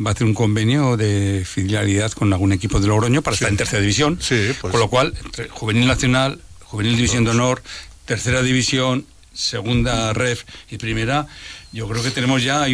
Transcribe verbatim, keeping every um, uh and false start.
va a hacer un convenio de fidelidad con algún equipo de Logroño para Sí. estar en tercera división. Sí, pues. Con lo cual, entre Juvenil Nacional, Juvenil División de Honor, tercera división, segunda ref y primera, yo creo que tenemos ya